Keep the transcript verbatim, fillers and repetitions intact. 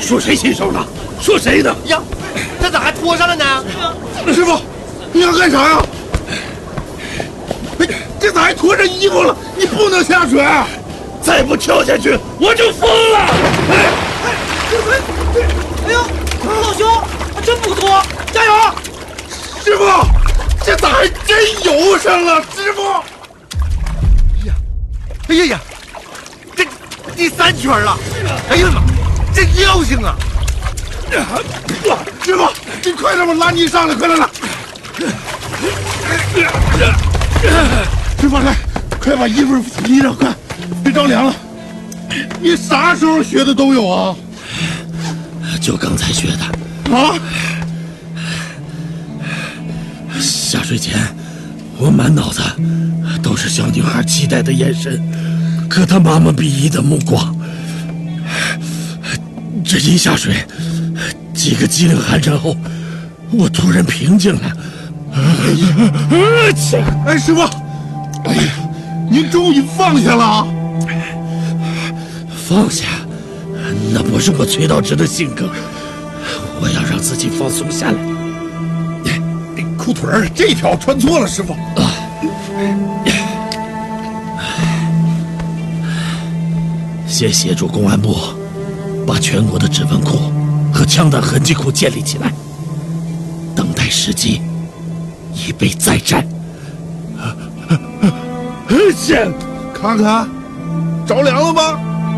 说谁禽兽呢？说谁呢？ 呀，这咋还拖上了呢？ 师傅，你要干啥呀？哎，这咋还脱着衣服了？你不能下水！再不跳下去，我就疯了！哎， 哎，哎呦，老兄，真不错，加油！ 师傅，这咋还真游上了？师傅， 哎呀，哎呀呀，这第三圈了！哎呀妈，这尿性啊！ 师傅，你快点，我拉你上来，快来来！师傅，来，快把衣服披上，快，别着凉了。你啥时候学的都有啊？ 就刚才学的。 啊？ 下水前，我满脑子都是小女孩期待的眼神和她妈妈鄙夷的目光。这一下水，几个机灵寒颤后，我突然平静了。 哎，师傅，哎呀，您终于放下了啊！ 放下，那不是我崔道直的性格。我要让自己放松下来。 裤腿儿这条穿错了，师傅。啊！ 先协助公安部把全国的指纹库和枪弹痕迹库建立起来，等待时机，以备再战。 先看看，着凉了吧？